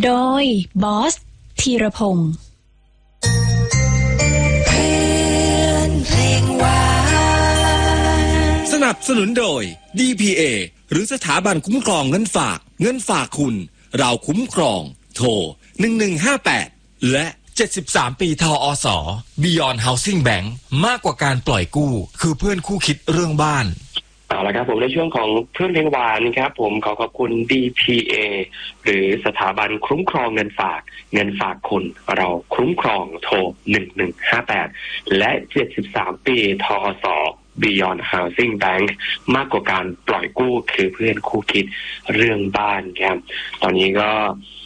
โดยบอสธีรพงศ์สนับสนุนโดย DPA หรือสถาบันคุ้มครองเงินฝากคุณเราคุ้มครองโทร1158และ73ปีทอส Beyond Housing Bank มากกว่าการปล่อยกู้คือเพื่อนคู่คิดเรื่องบ้านเอาละครับผมในช่วงของเพื่อนเพลงหวานครับผมขอบคุณ DPA หรือสถาบันคุ้มครองเงินฝากคุณเราคุ้มครองโทร1158และ73ปีทอส Beyond Housing Bank มากกว่าการปล่อยกู้คือเพื่อนคู่คิดเรื่องบ้านครับตอนนี้ก็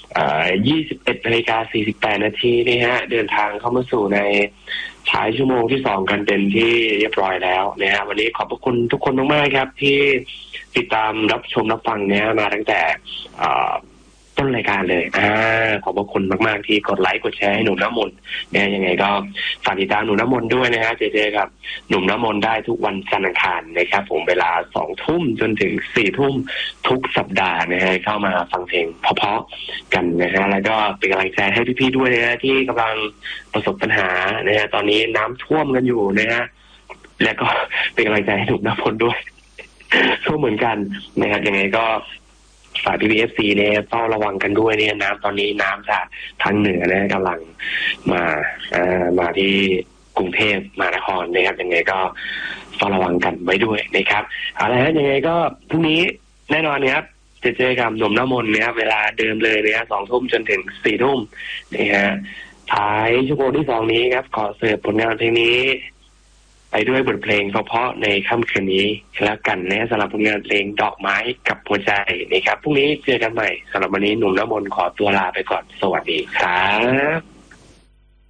21:48 นาทีนี่ฮะเดินทางเข้ามาสู่ในท้ายชั่วโมงที่2กันเป็นที่เรียบร้อยแล้วนะฮะวันนี้ขอบพระคุณทุกคนมากๆครับที่ติดตามรับชมรับฟังเนี่ยมาตั้งแต่ต้นรายการเลยขอบพระคุณมากๆที่กดไลค์กดแชร์ให้หนุ่มน้ำมนต์เนี่ยยังไงก็ฝากติดตามหนุ่มน้ำมนต์ด้วยนะฮะเจกับหนุ่มน้ำมนต์ได้ทุกวันจันทร์อังคารนะครับผมเวลา 20:00 นจนถึง 4:00 นทุกสัปดาห์นะฮะเข้ามาฟังเพลงเพราะๆกันนะฮะแล้วก็เป็นกำลังใจให้พี่ๆด้วยนะฮะที่กำลังประสบปัญหานะฮะตอนนี้น้ำท่วมกันอยู่นะฮะและก็เป็นกำลังใจให้หนุ่มน้ำมนต์ด้วยก็เหมือนกันนะครับยังไงก็ฝาก PPFC เนี่ยเฝ้าระวังกันด้วยเนี่ยน้ำตอนนี้น้ำจากทางเหนือนะกำลังมาที่กรุงเทพมหานครนะครับยังไงก็เฝ้าระวังกันไว้ด้วยนะครับเอาละฮะยังไงก็พรุ่งนี้แน่นอนนะครับจะเจอกับหนุ่มน้ำมนต์นะครับเวลาเดิมเลยนะครับ 20:00 นจนถึง 4:00 นนะฮะท้ายชั่วโมงที่2นี้ครับขอเสิร์ฟผลงานเพลงนี้ไปด้วยบทเพลงเพราะๆในค่ำคืนนี้แล้วกันนะสำหรับผลงานเพลงดอกไม้กับหัวใจนะครับพรุ่งนี้เจอกันใหม่สำหรับวันนี้หนุ่มน้ำมนต์ขอตัวลาไปก่อนสวัสดีครับ